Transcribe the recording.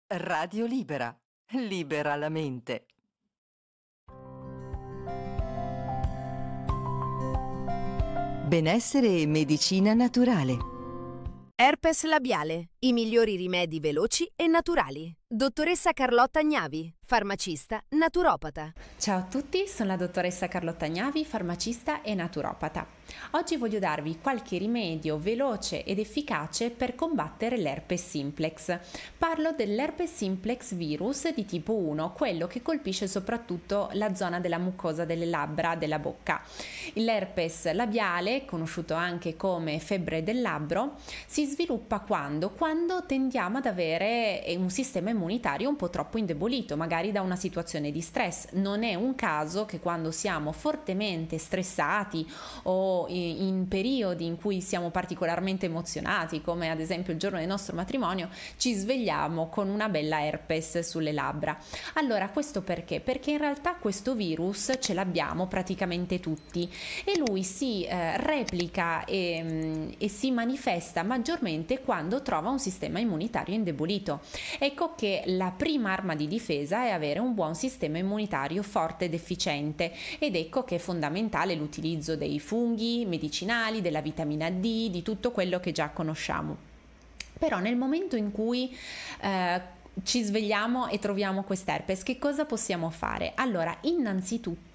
Radio Libera. Libera la mente. Benessere e medicina naturale. Herpes labiale, i migliori rimedi veloci e naturali. Dottoressa Carlotta Gnavi, farmacista, naturopata. Ciao a tutti, sono la dottoressa Carlotta Gnavi, farmacista e naturopata. Oggi voglio darvi qualche rimedio veloce ed efficace per combattere l'herpes simplex. Parlo dell'herpes simplex virus di tipo 1, quello che colpisce soprattutto la zona della mucosa delle labbra, della bocca. L'herpes labiale, conosciuto anche come febbre del labbro, si sviluppa quando tendiamo ad avere un sistema immunitario un po' troppo indebolito, magari da una situazione di stress. Non è un caso che quando siamo fortemente stressati o in periodi in cui siamo particolarmente emozionati, come ad esempio il giorno del nostro matrimonio, ci svegliamo con una bella herpes sulle labbra. Allora, questo perché? Perché in realtà questo virus ce l'abbiamo praticamente tutti e lui si replica e si manifesta maggiormente quando trova un sistema immunitario indebolito. Ecco che la prima arma di difesa è avere un buon sistema immunitario forte ed efficiente, ed ecco che è fondamentale l'utilizzo dei funghi medicinali, della vitamina D, di tutto quello che già conosciamo. Però nel momento in cui ci svegliamo e troviamo quest'herpes, che cosa possiamo fare? Allora, innanzitutto